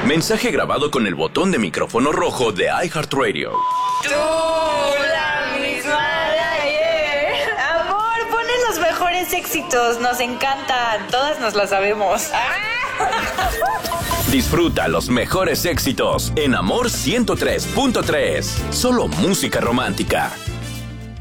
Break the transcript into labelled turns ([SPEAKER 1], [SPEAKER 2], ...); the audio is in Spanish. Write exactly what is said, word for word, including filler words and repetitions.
[SPEAKER 1] Mensaje grabado con el botón de micrófono rojo de iHeartRadio.
[SPEAKER 2] Tú, la misma de ayer. Amor, ponen los mejores éxitos. Nos encantan. Todas nos las sabemos.
[SPEAKER 1] Disfruta los mejores éxitos en Amor ciento tres punto tres. Solo música romántica.